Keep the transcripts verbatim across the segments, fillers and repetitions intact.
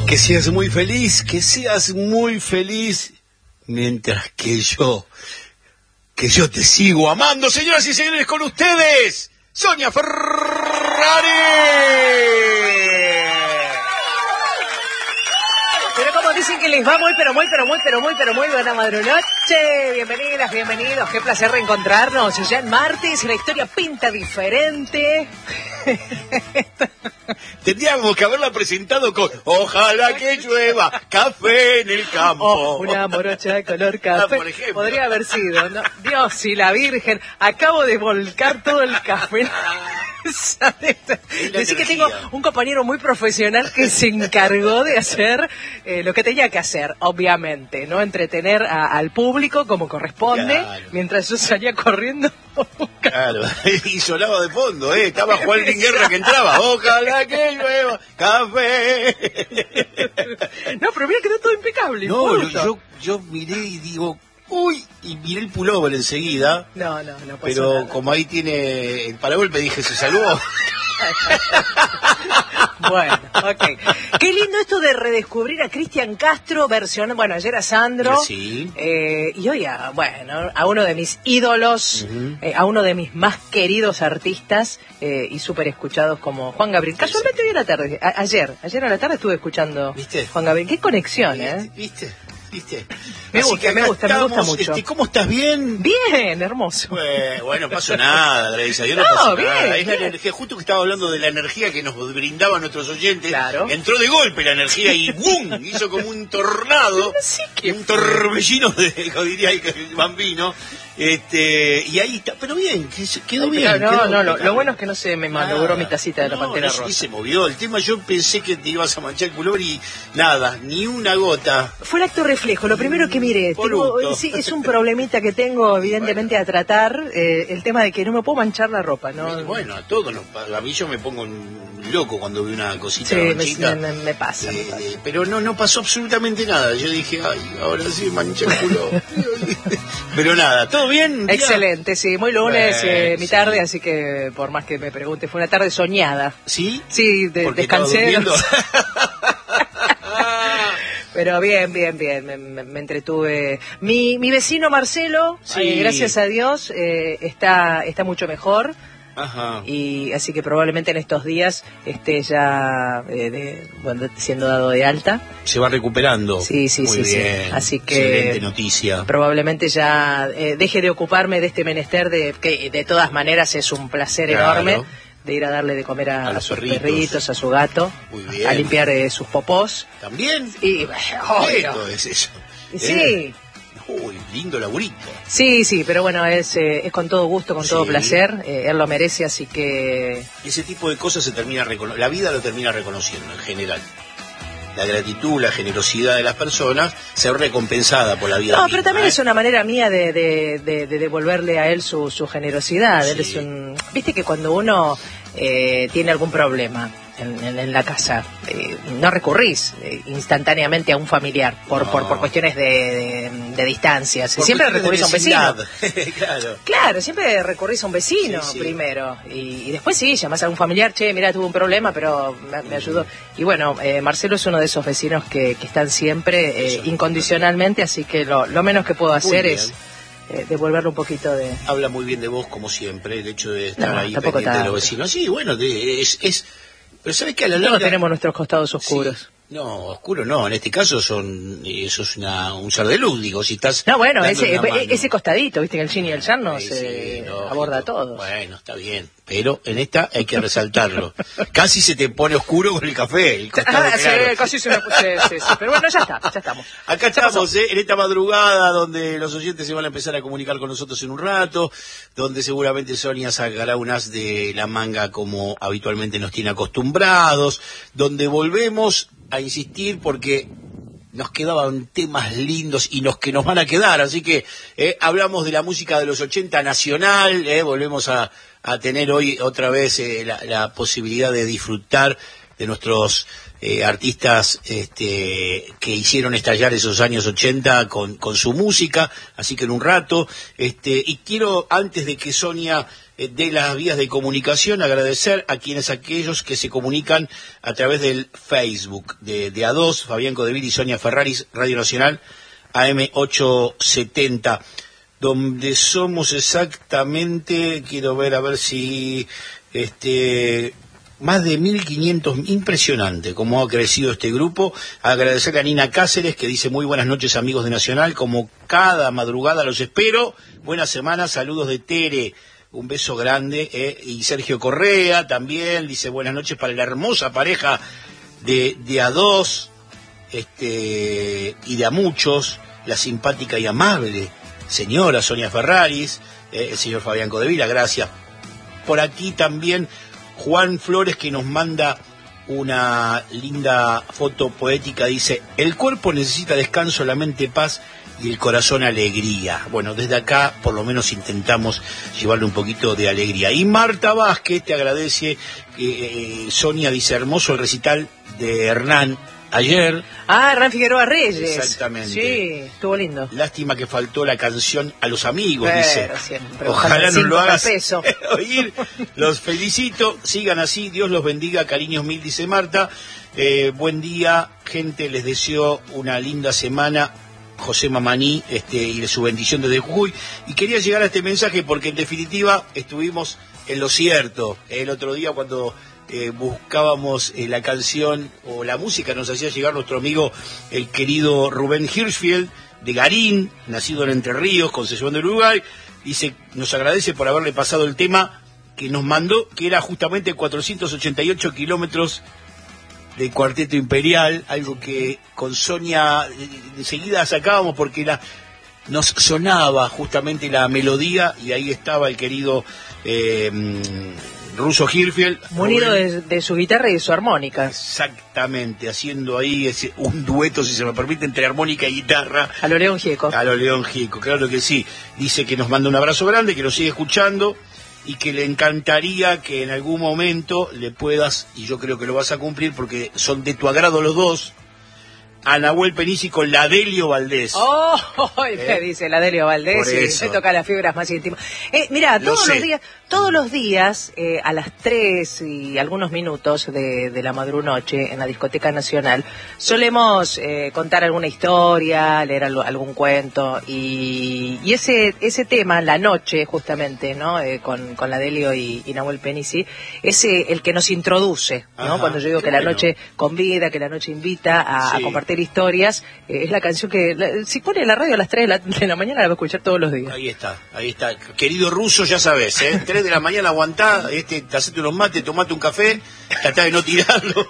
Que seas muy feliz, que seas muy feliz, mientras que yo, que yo te sigo amando, señoras y señores, con ustedes, Sonia Ferrari. Pero como dicen que les va muy, pero muy, pero muy, pero muy, pero muy buena madrunoche. Bienvenidas, bienvenidos. Qué placer reencontrarnos. Ya en martes la historia pinta diferente. Tendríamos que haberla presentado con ojalá que llueva, café en el campo. Oh, una morocha de color café. Ah, por ejemplo. Podría haber sido, ¿no? Dios y la Virgen, acabo de volcar todo el café. Decir que tengo un compañero muy profesional que se encargó de hacer eh, lo que tenía que hacer, obviamente, ¿no? Entretener a, al público como corresponde, claro, mientras yo salía corriendo. Claro, y sonaba de fondo, ¿eh? Estaba Juan Luis Guerra que entraba, ojalá que llueva, café. No, pero mira, quedó todo impecable. No, yo, yo miré y digo, uy, y miré el pullover enseguida. No, no, no pasó Pero nada. como ahí tiene el paragolpe, dije, se salvó. Bueno, ok. Qué lindo esto de redescubrir a Cristian Castro, versión, bueno, ayer a Sandro. Sí. Eh, y hoy a, bueno, a uno de mis ídolos, uh-huh. eh, a uno de mis más queridos artistas eh, y súper escuchados como Juan Gabriel. Sí, casualmente sí. Hoy a la tarde, a, ayer, ayer a la tarde estuve escuchando ¿Viste? Juan Gabriel. Qué conexión, ¿eh? ¿Viste? ¿Viste? Me Así gusta, me gusta, estamos, me gusta mucho. Este, ¿Cómo estás? ¿Bien? Bien, hermoso. Bueno, bueno no pasó nada, gracias a Dios, no, no pasó bien, nada. Es bien. la energía, justo que estaba hablando de la energía que nos brindaban nuestros oyentes. Claro. Entró de golpe la energía y ¡bum! Hizo como un tornado, sí que un torbellino de, como diría el bambino. Este, y ahí está, pero bien, quedó bien. Claro, no, quedó, no, lo, quedó. lo bueno es que no se me malogró mi tacita de la no, Pantera no, Rosa. Y se movió el tema, yo pensé que te ibas a manchar el pullover y nada, ni una gota. Fue el acto reflejo, lo primero que miré. Tengo, sí, es un problemita que tengo evidentemente bueno. a tratar, eh, el tema de que no me puedo manchar la ropa, ¿no? Bueno, a todos, nos, a mí yo me pongo loco cuando veo una cosita sí, manchita. Me, me, me, pasa, eh, me pasa. Eh, pero no, no pasó absolutamente nada. Yo dije, ay, ahora sí manché el culo. Pero nada, ¿todo bien? Excelente, sí, muy lunes, bueno, eh, mi sí. tarde, así que por más que me pregunte, fue una tarde soñada. ¿Sí? Sí, de, descansé. Pero bien, bien, bien, me, me, me entretuve. Mi, mi vecino Marcelo, sí. eh, gracias a Dios, eh, está, está mucho mejor. Ajá. Y así que probablemente en estos días esté ya eh, de, bueno, siendo dado de alta. Se va recuperando. Sí, sí, Muy sí, bien. sí. Así que excelente noticia. Probablemente ya eh, deje de ocuparme de este menester de que de todas maneras es un placer claro. enorme de ir a darle de comer a, a, a sus perritos. perritos, a su gato, Muy bien. a limpiar eh, sus popós. También. Y bueno, es eso. Sí. Eh. Uy, lindo laburito. Sí, sí, pero bueno, es, eh, es con todo gusto, con sí. todo placer. Eh, él lo merece, así que... Ese tipo de cosas se termina recono- la vida lo termina reconociendo en general. La gratitud, la generosidad de las personas se ve recompensada por la vida. No, misma, pero también ¿eh? es una manera mía de, de, de, de devolverle a él su, su generosidad. Sí. Él es un... Viste que cuando uno eh, tiene algún problema en, en, en la casa, eh, no recurrís eh, instantáneamente a un familiar por, no. por, por cuestiones de, de, de distancias. Por siempre recurrís a un vecino. claro. Claro, siempre recurrís a un vecino sí, sí. primero. Y, y después sí, llamás a un familiar, che, mira, tuve un problema, pero me, me ayudó. Y bueno, eh, Marcelo es uno de esos vecinos que, que están siempre eh, incondicionalmente, así que lo, lo menos que puedo hacer es eh, devolverle un poquito de... Habla muy bien de vos, como siempre, el hecho de estar no, ahí pendiente tanto. de los vecinos. Sí, bueno, de, es, es... Pero ¿sabes qué? A la larga... larga... Todos tenemos nuestros costados oscuros. Sí. No, oscuro no, en este caso son eso es una, un ser de luz, digo, si estás... No, bueno, ese, ese costadito, viste, que el yin y el yang no sí, se sí, no, aborda a todos. Bueno, está bien, pero en esta hay que resaltarlo. Casi se te pone oscuro con el café. El ah, sí, claro. casi se me puse, sí, sí, pero bueno, ya está, ya estamos. Acá estamos, eh, en esta madrugada donde los oyentes se van a empezar a comunicar con nosotros en un rato, donde seguramente Sonia sacará un as de la manga como habitualmente nos tiene acostumbrados, donde volvemos a insistir porque nos quedaban temas lindos y los que nos van a quedar, así que eh, hablamos de la música de los ochenta nacional, eh, volvemos a, a tener hoy otra vez eh, la, la posibilidad de disfrutar de nuestros eh, artistas este, que hicieron estallar esos años ochenta con, con su música, así que en un rato, este, y quiero, antes de que Sonia eh, dé las vías de comunicación, agradecer a quienes aquellos que se comunican a través del Facebook de, de A dos, Fabián Codevil y Sonia Ferraris, Radio Nacional, A M ochocientos setenta, donde somos exactamente, quiero ver a ver si, este, más de mil quinientos, impresionante cómo ha crecido este grupo. Agradecer a Nina Cáceres, que dice muy buenas noches amigos de Nacional, como cada madrugada los espero, buena semana, saludos de Tere, un beso grande, eh. Y Sergio Correa también dice buenas noches para la hermosa pareja de, de A dos, este, y de a muchos, la simpática y amable señora Sonia Ferraris, eh, el señor Fabián Codevila, gracias. Por aquí también Juan Flores, que nos manda una linda foto poética, dice, el cuerpo necesita descanso, la mente paz y el corazón alegría. Bueno, desde acá por lo menos intentamos llevarle un poquito de alegría. Y Marta Vázquez te agradece, eh, Sonia dice, hermoso el recital de Hernán ayer. Ah, Hernán Figueroa Reyes. Exactamente. Sí, estuvo lindo. Lástima que faltó la canción A los amigos, Pero dice. Siempre, ojalá nos lo hagas peso. oír. Los felicito, sigan así, Dios los bendiga, cariños mil, dice Marta. Eh, buen día, gente, les deseo una linda semana. José Mamaní, este, y de su bendición desde Jujuy. Y quería llegar a este mensaje porque en definitiva estuvimos en lo cierto. El otro día cuando Eh, buscábamos eh, la canción o la música, nos hacía llegar nuestro amigo el querido Rubén Hirschfield de Garín, nacido en Entre Ríos, Concepción del Uruguay. Dice, nos agradece por haberle pasado el tema que nos mandó, que era justamente cuatrocientos ochenta y ocho kilómetros del Cuarteto Imperial, algo que con Sonia eh, enseguida sacábamos porque la, nos sonaba justamente la melodía, y ahí estaba el querido eh, Ruso Hirschfield, munido de, de su guitarra y de su armónica. Exactamente, haciendo ahí ese, un dueto, si se me permite, entre armónica y guitarra. A lo León Gieco. A lo León Gieco, claro que sí. Dice que nos manda un abrazo grande, que nos sigue escuchando y que le encantaría que en algún momento le puedas, y yo creo que lo vas a cumplir porque son de tu agrado los dos, a Nahuel Penici con la Delio Valdés. ¡Oh! ¿Eh? Me dice la Delio Valdés, y me toca las fibras más íntimas. Eh, mira, todos los días, todos los días, eh, a las tres y algunos minutos de, de la madrunoche en la Discoteca Nacional, solemos eh, contar alguna historia, leer algo, algún cuento, y, y ese ese tema, la noche, justamente, ¿no? Eh, con, con la Delio y, y Nahuel Penici, es eh, el que nos introduce, ¿no? Ajá, cuando yo digo que bueno. La noche convida, que la noche invita a, sí. a compartir historias, eh, es la canción que la, si pone la radio a las tres de la, de la mañana la va a escuchar todos los días. Ahí está, ahí está. Querido Ruso, ya sabes, ¿eh? tres de la mañana aguantá, este, hacete unos mates, tomate un café, tratá de no tirarlo.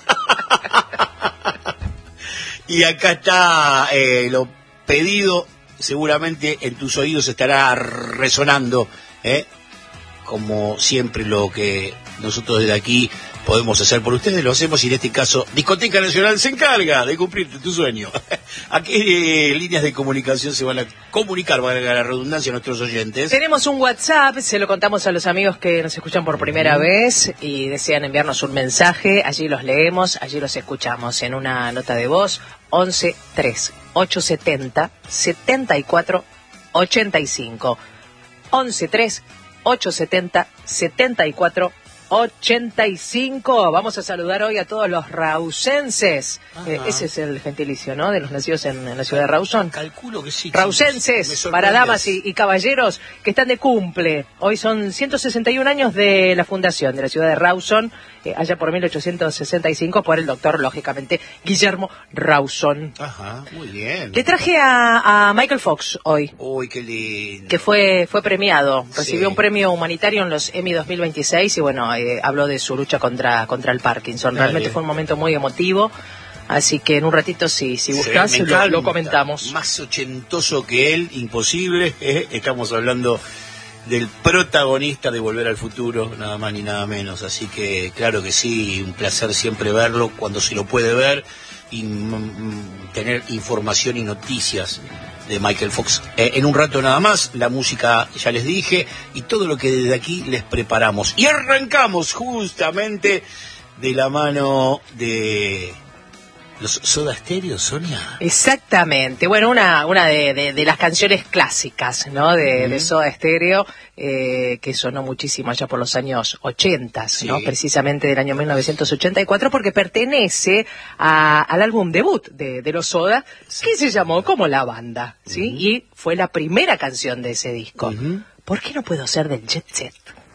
Y acá está eh, lo pedido, seguramente en tus oídos estará resonando, ¿eh? Como siempre lo que nosotros desde aquí podemos hacer por ustedes, lo hacemos, y en este caso Discoteca Nacional se encarga de cumplirte tu sueño. ¿A qué eh, líneas de comunicación se van a comunicar, valga la redundancia, a nuestros oyentes? Tenemos un WhatsApp, se lo contamos a los amigos que nos escuchan por primera uh-huh. vez y desean enviarnos un mensaje, allí los leemos, allí los escuchamos en una nota de voz, once tres ochocientos setenta setenta y cuatro ochenta y cinco, once tres ochocientos setenta setenta y cuatro ochenta y cinco. Vamos a saludar hoy a todos los rausenses. Eh, ese es el gentilicio, ¿no? De los nacidos en, en la ciudad de Rawson. Calculo que sí. Rausenses, para damas y, y caballeros que están de cumple. Hoy son ciento sesenta y un años de la fundación de la ciudad de Rawson, eh, allá por mil ochocientos sesenta y cinco, por el doctor, lógicamente, Guillermo Rawson. Ajá, muy bien. Le traje a, a Michael Fox hoy. Uy, qué lindo. Que fue, fue premiado. Recibió sí. un premio humanitario en los Emmy dos mil veintiséis y bueno, Eh, habló de su lucha contra contra el Parkinson. Realmente Dale. Fue un momento muy emotivo, así que en un ratito, si, si gustás, sí, lo, lo comentamos. Más ochentoso que él, imposible. ¿eh? Estamos hablando del protagonista de Volver al Futuro, nada más ni nada menos. Así que, claro que sí, un placer siempre verlo cuando se lo puede ver y mm, tener información y noticias de Michael Fox. Eh, en un rato nada más, la música ya les dije, y todo lo que desde aquí les preparamos. Y arrancamos justamente de la mano de los Soda Stereo, Sonia. Exactamente. Bueno, una una de, de, de las canciones clásicas, ¿no? De, uh-huh. de Soda Stereo, eh, que sonó muchísimo allá por los años ochenta, sí. ¿no? Precisamente del año mil novecientos ochenta y cuatro, porque pertenece a, al álbum debut de, de los Soda, sí. que se llamó como La Banda, ¿sí? Uh-huh. Y fue la primera canción de ese disco. Uh-huh. ¿Por qué no puedo ser del Jet Set?